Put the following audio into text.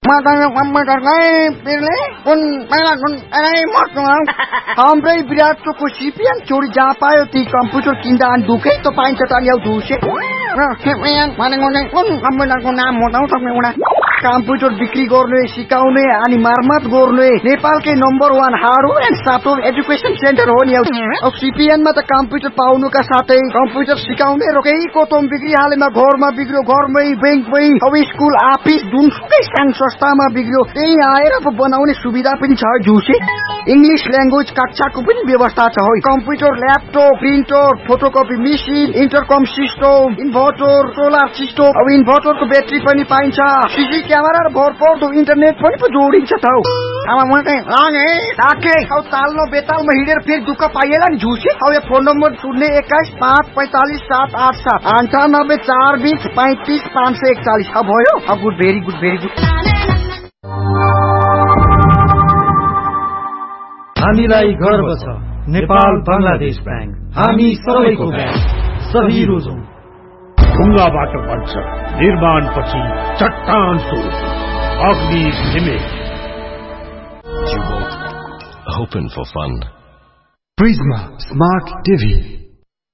matanya kai pirle kun pala kun ai motong hamrai virat ko CPN chori ja payo ti computer kinda an duke to pain ta ni au duse CPN manengone kun computer ko नाम बताऊ सक्ने उडा computer बिक्री गर्ने सिकाउने अनि मर्मत गर्ने नेपालकै number 1 hardware and software education centre हो नि अब CPN मा त कम्प्युटर पाउनुका साथै कम्प्युटर सिकाउने र केही कोतम बिक्री हालेमा घरमा बिग्रियो घरमै बैंकमै अब स्कुल अफिस जुनसुकै सानो संस्थामा बिग्रियो त्यही आएर बनाउने सुविधा पनि छ जुसे इंग्लिश ल्याङ्ग्वेज कक्षाको पनि व्यवस्था छ है computer laptop printer photocopy machine इन्टरकम system inverter solar system अब इन्भर्टरको ब्याट्री पनि पाइन्छ सीसी क्यामेरा र भरपर्दो इन्टरनेट पनि जोडिन्छ त अब मलाई लागे राखे अब ताल्नो बेतालमा हिँडेर फेरि दुःख पाइएला नि झुसे अब यो फोन नम्बर 02154578420 अब भयो अब गुड भेरी गुड हामीलाई गर्व छ नेपाल बंगलादेश बैंक हामी सबैको बैंक सही रोजौं ढुङ्गाबाट बन्छ निर्माण पछि चट्टान स्वरूप अग्नि limit You both open for fun. Prisma Smart TV